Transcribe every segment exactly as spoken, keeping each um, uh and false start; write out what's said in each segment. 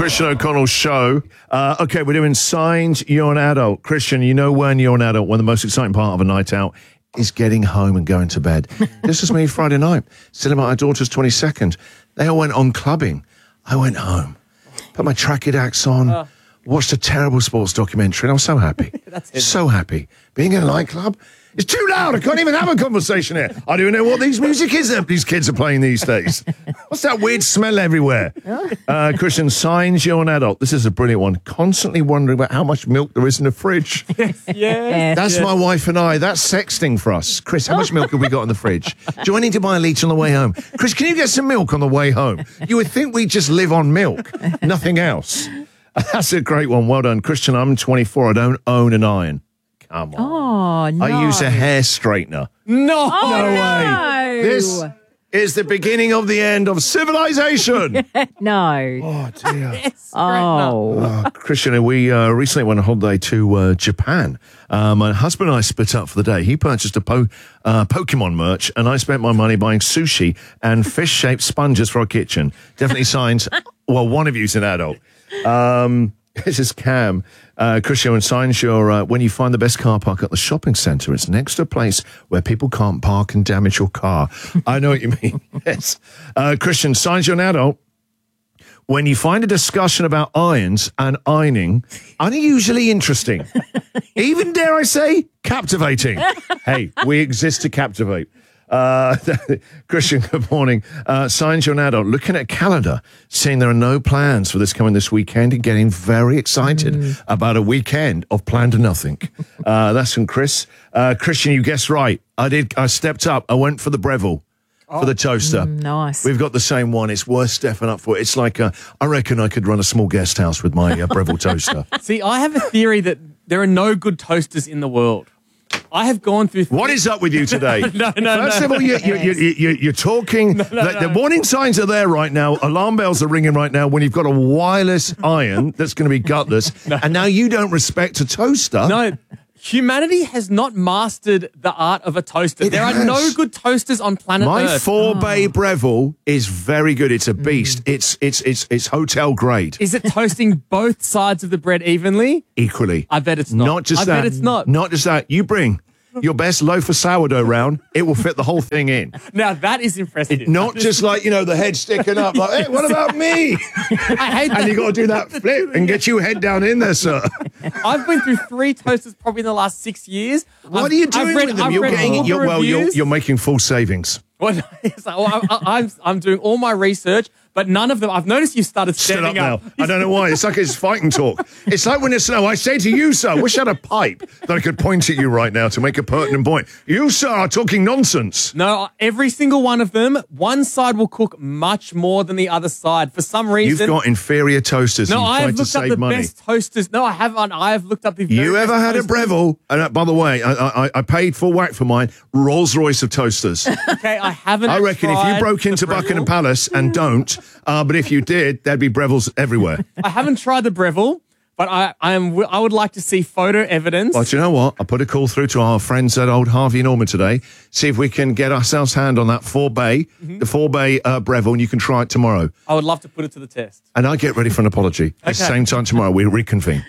Christian O'Connell Show. Uh, okay, we're doing Signs You're an Adult. Christian, you know when you're an adult, when the most exciting part of a night out is getting home and going to bed. This was me Friday night, sitting at my daughter's twenty-second. They all went on clubbing. I went home, put my tracky dacks on, uh, watched a terrible sports documentary, and I was so happy. That's so happy. Being in a nightclub, it's too loud. I can't even have a conversation here. I don't even know what these music is that these kids are playing these days. What's that weird smell everywhere? Uh, Christian, Signs You're an Adult. This is a brilliant one. Constantly wondering about how much milk there is in the fridge. Yes, yes. That's yes. my wife and I. That's sexting for us. Chris, how much milk have we got in the fridge? Do I need to buy a litre on the way home? Chris, can you get some milk on the way home? You would think we just live on milk, nothing else. That's a great one. Well done. Christian, I'm twenty-four. I don't own an iron. Come on. Oh, no. I use a hair straightener. No. Oh, no, no way. This is the beginning of the end of civilization. No. Oh, dear. Oh. Uh, Christian, we uh, recently went on holiday to uh, Japan. Uh, my husband and I split up for the day. He purchased a po- uh, Pokemon merch, and I spent my money buying sushi and fish-shaped sponges for our kitchen. Definitely signs, well, one of you's an adult. Um, this is Cam. Uh, Christian, and signs your, uh, when you find the best car park at the shopping centre, it's next to a place where people can't park and damage your car. I know what you mean. Yes. Uh, Christian, signs you're an adult. When you find a discussion about irons and ironing unusually interesting, even, dare I say, captivating. Hey, we exist to captivate. Uh, Christian, good morning. Uh, signs you're an adult. Looking at a calendar, seeing there are no plans for this coming this weekend and getting very excited mm. about a weekend of plan to nothing. Uh, that's from Chris. Uh, Christian, you guessed right. I did. I stepped up. I went for the Breville. For the toaster. Mm, nice. We've got the same one. It's worth stepping up for. It's like, a, I reckon I could run a small guest house with my uh, Breville toaster. See, I have a theory that there are no good toasters in the world. I have gone through... Th- what is up with you today? no, no, First no. of all, you, you, you, you, you're talking... No, no, the, no. the warning signs are there right now. Alarm bells are ringing right now when you've got a wireless iron that's going to be gutless. No. And now you don't respect a toaster. No. Humanity has not mastered the art of a toaster. It there has. are no good toasters on planet My Earth. four bay oh. Breville is very good. It's a beast. Mm. It's it's it's it's hotel grade. Is it toasting both sides of the bread evenly? Equally. I bet it's not. Not just I that. bet it's not. Not just that. You bring your best loaf of sourdough round, it will fit the whole thing in. Now, that is impressive. It, not just like, you know, the head sticking up, like, hey, what about me? I hate that. And you got to do that flip and get your head down in there, sir. I've been through three toasters probably in the last six years. What I've, are you doing I've read, with them? I've You're read getting, all you're, the well, you're, reviews. you're making full savings. Well, no, it's like, well, I, I'm, I'm doing all my research, but none of them. I've noticed you started Stood up standing up. now. I don't know why. It's like it's fighting talk. It's like when it's no. I say to you, sir, wish I had a pipe that I could point at you right now to make a pertinent point. You, sir, are talking nonsense. No, every single one of them, one side will cook much more than the other side. For some reason, You've got inferior toasters. No, and you I try have to looked up save the money. best toasters. No, I haven't. I have looked up the. Very You ever best had toasters. a Breville? And uh, by the way, I, I, I paid full whack for mine. Rolls Royce of toasters. Okay, I haven't. I reckon if you tried broke the into Breville. Buckingham Palace and don't, uh, but if you did, there'd be Brevilles everywhere. I haven't tried the Breville, but I, I am. I would like to see photo evidence. Well, do you know what? I put a call through to our friends at Old Harvey Norman today. See if we can get ourselves hand on that four bay, mm-hmm. the four bay uh, Breville, and you can try it tomorrow. I would love to put it to the test. And I get ready for an apology. Okay. At the same time tomorrow, we reconvene.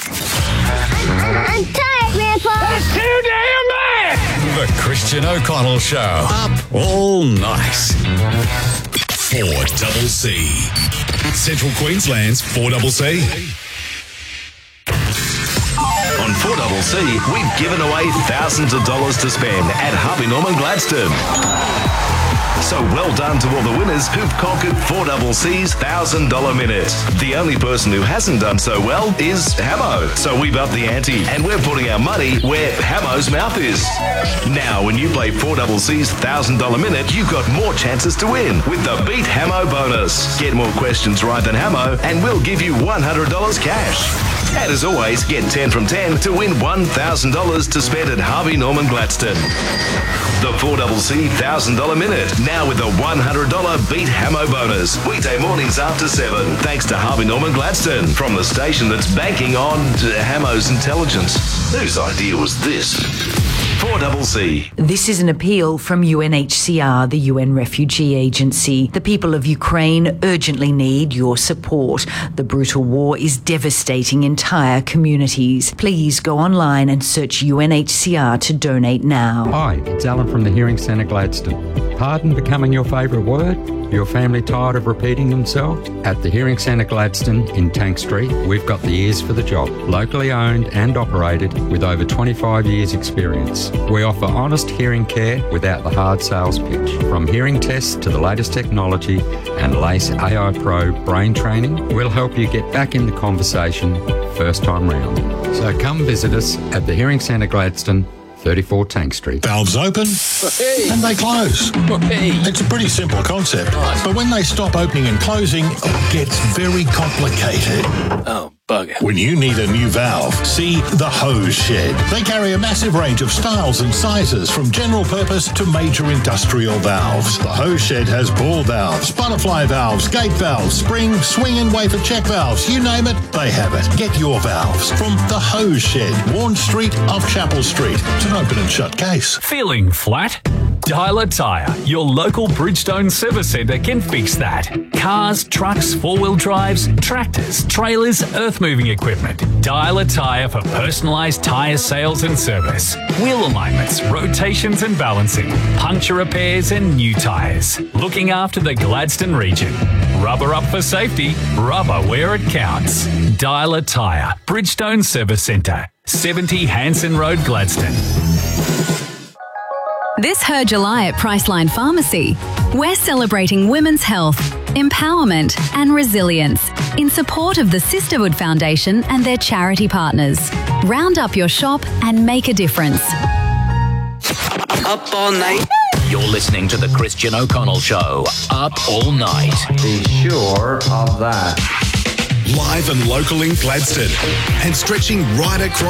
I'm tired, Grandpa. That's too damn bad. The Christian O'Connell Show. Up all night. four double C. Central Queensland's four double C. On four double C, we've given away thousands of dollars to spend at Harvey Norman Gladstone. So well done to all the winners who've conquered four double C's one thousand dollars minute. The only person who hasn't done so well is Hamo. So we've upped the ante and we're putting our money where Hamo's mouth is. Now, when you play four double C's one thousand dollars minute, you've got more chances to win with the Beat Hamo bonus. Get more questions right than Hamo and we'll give you one hundred dollars cash. And as always, get ten from ten to win one thousand dollars to spend at Harvey Norman Gladstone. The four double C one thousand dollars minute, now with a one hundred dollars Beat Hamo bonus. Weekday mornings after seven, thanks to Harvey Norman Gladstone, from the station that's banking on Hamo's intelligence. Whose idea was this? four C C. This is an appeal from U N H C R, the U N Refugee Agency. The people of Ukraine urgently need your support. The brutal war is devastating entire communities. Please go online and search U N H C R to donate now. Hi, it's Alan from the Hearing Centre Gladstone. Pardon becoming your favourite word? Your family tired of repeating themselves? At the Hearing Centre Gladstone in Tank Street, we've got the ears for the job. Locally owned and operated with over twenty-five years experience. We offer honest hearing care without the hard sales pitch. From hearing tests to the latest technology and LACE A I Pro brain training, we'll help you get back in the conversation first time round. So come visit us at the Hearing Centre Gladstone, thirty-four Tank Street. Valves open and they close. It's a pretty simple concept, but when they stop opening and closing, it gets very complicated. Oh, bugger. When you need a new valve, see the Hose Shed. They carry a massive range of styles and sizes from general purpose to major industrial valves. The Hose Shed has ball valves, butterfly valves, gate valves, spring, swing and wafer check valves. You name it, they have it. Get your valves from the Hose Shed, Warren Street off Chapel Street. It's an open and shut case. Feeling flat? Dialer Tyre, your local Bridgestone service centre can fix that. Cars, trucks, four-wheel drives, tractors, trailers, earth-moving equipment. Dialer Tyre for personalised tyre sales and service. Wheel alignments, rotations and balancing, puncture repairs and new tyres. Looking after the Gladstone region. Rubber up for safety, rubber where it counts. Dialer Tyre, Bridgestone Service Centre, seventy Hanson Road, Gladstone. This Her July at Priceline Pharmacy, we're celebrating women's health, empowerment and resilience in support of the Sisterhood Foundation and their charity partners. Round up your shop and make a difference. Up all night. You're listening to The Christian O'Connell Show. Up all night. Be sure of that. Live and local in Gladstone and stretching right across